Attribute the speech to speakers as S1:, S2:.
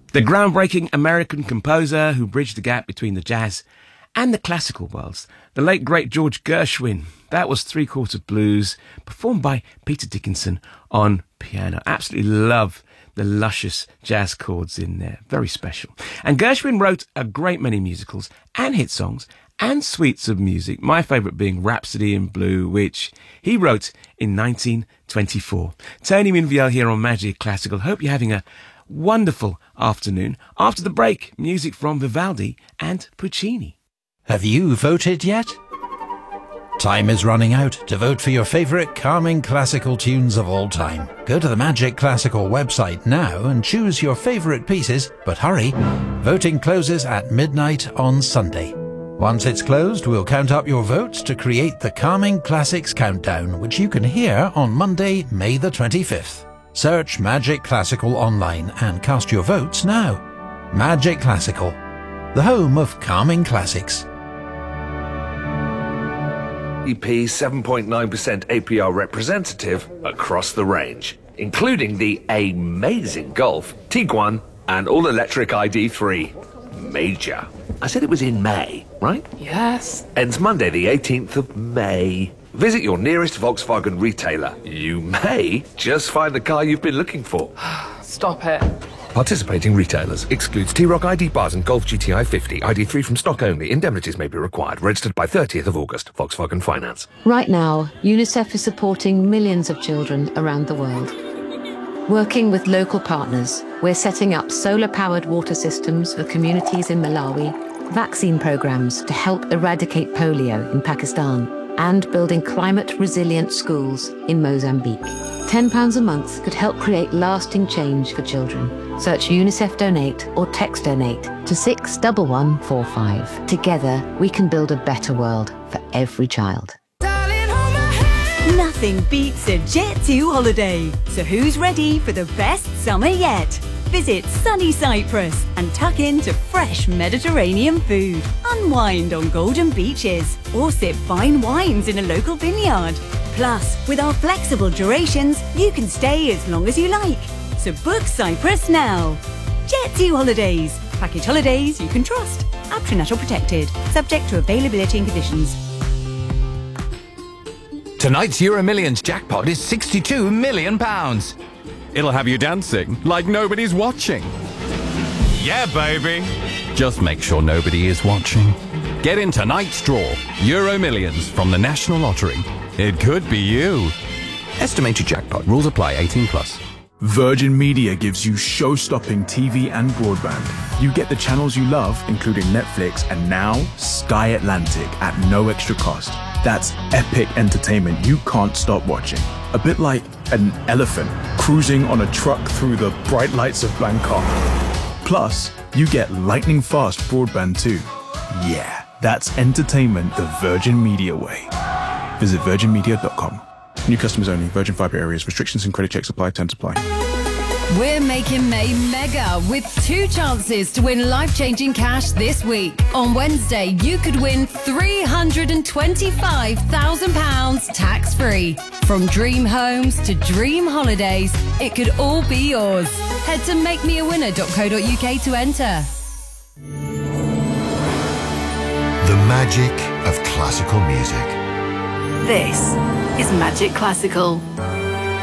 S1: The groundbreaking American composer who bridged the gap between the jazz and the classical worlds, the late great George Gershwin. That was Three-Quarter Blues, performed by Peter Dickinson on piano. Absolutely love the luscious jazz chords in there. Very special. And Gershwin wrote a great many musicals and hit songs and suites of music. My favourite being Rhapsody in Blue, which he wrote in 1924. Tony Minviel here on Magic Classical. Hope you're having a wonderful afternoon. After the break, music from Vivaldi and Puccini.
S2: Have you voted yet? Time is running out to vote for your favourite calming classical tunes of all time. Go to the Magic Classical website now and choose your favourite pieces, but hurry, voting closes at midnight on Sunday. Once it's closed, we'll count up your votes to create the Calming Classics Countdown, which you can hear on Monday, May the 25th. Search Magic Classical online and cast your votes now. Magic Classical, the home of calming classics.
S3: EP 7.9% APR representative across the range, including the amazing Golf, Tiguan and all-electric ID3. Major. I said it was in May, right?
S4: Yes.
S3: Ends Monday the 18th of May. Visit your nearest Volkswagen retailer. You may just find the car you've been looking for.
S4: Stop it.
S3: Participating retailers. Excludes T-Roc ID bars and Golf GTI 50. ID3 from stock only. Indemnities may be required. Registered by 30th of August. Volkswagen Finance.
S5: Right now, UNICEF is supporting millions of children around the world. Working with local partners, we're setting up solar-powered water systems for communities in Malawi, vaccine programs to help eradicate polio in Pakistan, and building climate-resilient schools in Mozambique. £10 a month could help create lasting change for children. Search UNICEF Donate or text Donate to 61145. Together, we can build a better world for every child.
S6: Nothing beats a Jet2 holiday. So who's ready for the best summer yet? Visit sunny Cyprus and tuck into fresh Mediterranean food. Unwind on golden beaches or sip fine wines in a local vineyard. Plus, with our flexible durations, you can stay as long as you like. So book Cyprus now. Jet2 Holidays. Package holidays you can trust. Aptrinatural protected. Subject to availability and conditions.
S7: Tonight's Euro Millions jackpot is £62 million. It'll have you dancing like nobody's watching. Yeah, baby. Just make sure nobody is watching. Get in tonight's draw. Euro Millions from the National Lottery. It could be you. Estimated jackpot. Rules apply. 18 plus.
S8: Virgin Media gives you show-stopping TV and broadband. You get the channels you love, including Netflix and now Sky Atlantic at no extra cost. That's epic entertainment you can't stop watching. A bit like an elephant cruising on a truck through the bright lights of Bangkok. Plus, you get lightning fast broadband too. Yeah, that's entertainment the Virgin Media way. Visit virginmedia.com. New customers only. Virgin Fibre areas. Restrictions and credit checks apply. Terms apply.
S9: We're making May mega with 2 chances to win life-changing cash this week. On Wednesday, you could win £325,000 tax-free. From dream homes to dream holidays, it could all be yours. Head to makemeawinner.co.uk to enter.
S10: The magic of classical music.
S6: This is Magic Classical.